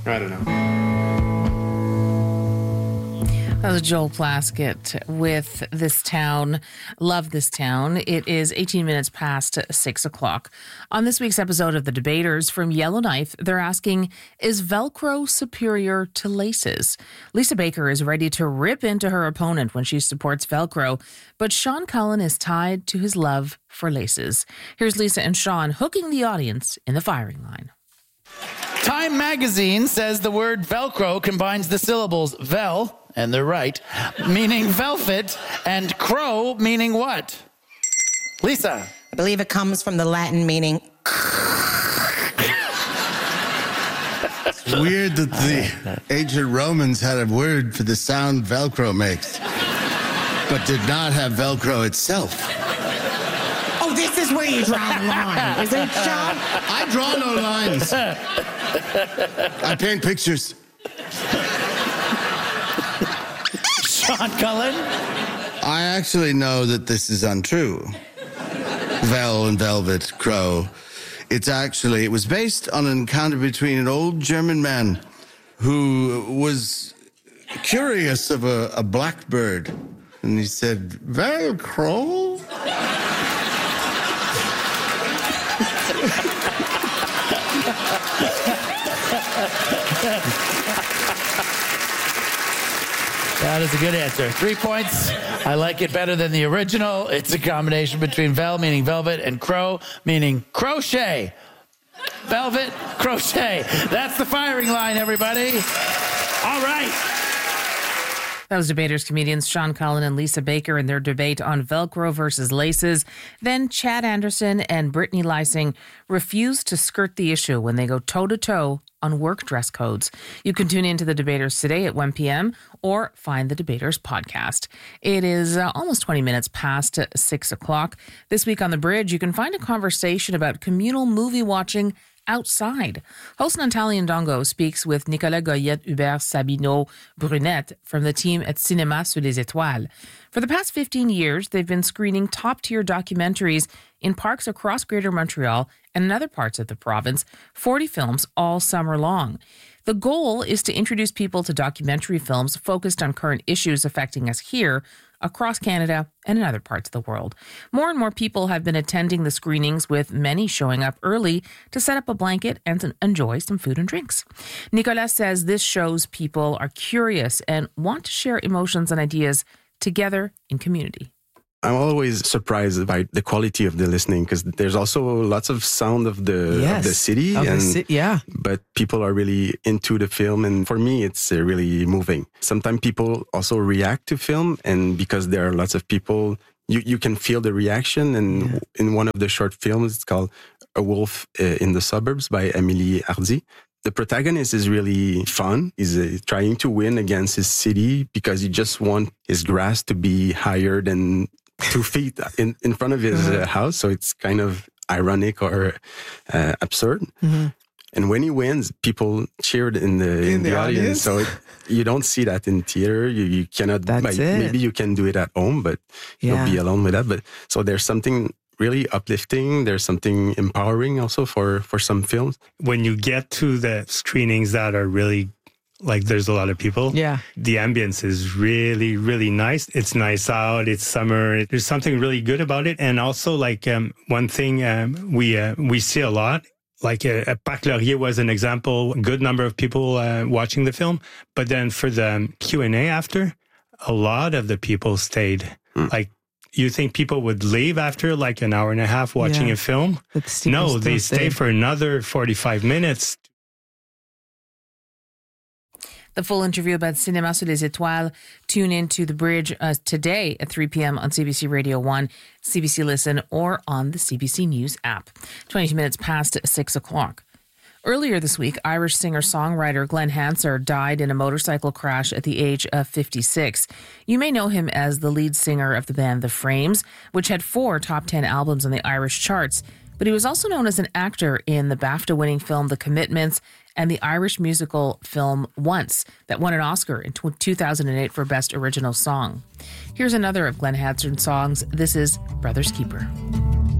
I don't know. That was Joel Plaskett with This Town. Love This Town. It is 18 minutes past 6 o'clock. On this week's episode of The Debaters from Yellowknife, they're asking, is Velcro superior to laces? Lisa Baker is ready to rip into her opponent when she supports Velcro, but Sean Cullen is tied to his love for laces. Here's Lisa and Sean hooking the audience in the firing line. Time magazine says the word Velcro combines the syllables vel, and they're right, meaning velvet, and crow, meaning what? Lisa. I believe it comes from the Latin meaning... It's weird that the ancient Romans had a word for the sound Velcro makes, but did not have Velcro itself. Oh, this is where you draw the line, isn't it, Sean? I draw no lines. I paint pictures. Sean Cullen? I actually know that this is untrue. Vel and velvet, crow. It was based on an encounter between an old German man who was curious of a blackbird. And he said, Velcro? That is a good answer. 3 points. I like it better than the original. It's a combination between vel, meaning velvet, and crow, meaning crochet. Velvet, crochet. That's the firing line, everybody. All right. That was Debaters comedians Sean Cullen and Lisa Baker in their debate on Velcro versus laces. Then Chad Anderson and Brittany Lysing refused to skirt the issue when they go toe-to-toe on work dress codes. You can tune into the Debaters today at 1 p.m. or find the Debaters podcast. It is almost 20 minutes past 6 o'clock. This week on The Bridge, you can find a conversation about communal movie watching outside. Host Nathalie Ndongo speaks with Nicolas Goyette, Hubert Sabino, Brunette from the team at Cinéma sur les Étoiles. For the past 15 years, they've been screening top-tier documentaries in parks across Greater Montreal and in other parts of the province, 40 films all summer long. The goal is to introduce people to documentary films focused on current issues affecting us here, across Canada, and in other parts of the world. More and more people have been attending the screenings, with many showing up early to set up a blanket and enjoy some food and drinks. Nicolas says this shows people are curious and want to share emotions and ideas together in community. I'm always surprised by the quality of the listening, because there's also lots of sound of the city, but people are really into the film, and for me it's really moving. Sometimes people also react to film, and because there are lots of people, you can feel the reaction. And in one of the short films, it's called A Wolf in the Suburbs by Amélie Hardy. The protagonist is really fun. He's trying to win against his city because he just wants his grass to be higher than 2 feet in front of his house. So it's kind of ironic or absurd. Mm-hmm. And when he wins, people cheered in the audience. So you don't see that in theater. You cannot. Maybe you can do it at home, but you'll be alone with that. But so there's something really uplifting. There's something empowering also for some films. When you get to the screenings that are really, like, there's a lot of people. Yeah. The ambience is really, really nice. It's nice out. It's summer. There's something really good about it. And also, like, one thing we see a lot, like Parc Laurier was an example, a good number of people watching the film. But then for the Q&A after, a lot of the people stayed. Like, you think people would leave after like an hour and a half watching a film? No, they stay for another 45 minutes. The full interview about Cinéma sur les Étoiles. Tune in to The Bridge today at 3 p.m. on CBC Radio 1, CBC Listen, or on the CBC News app. 22 minutes past 6 o'clock. Earlier this week, Irish singer-songwriter Glenn Hansard died in a motorcycle crash at the age of 56. You may know him as the lead singer of the band The Frames, which had 4 top 10 albums on the Irish charts. But he was also known as an actor in the BAFTA-winning film The Commitments and the Irish musical film Once, that won an Oscar in 2008 for Best Original Song. Here's another of Glenn Hansard's songs. This is Brother's Keeper.